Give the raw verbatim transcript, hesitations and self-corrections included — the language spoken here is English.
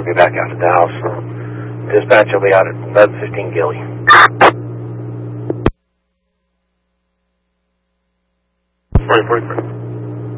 be back out at the house. Dispatch will be out at eleven fifteen Gilly. forty forty-three.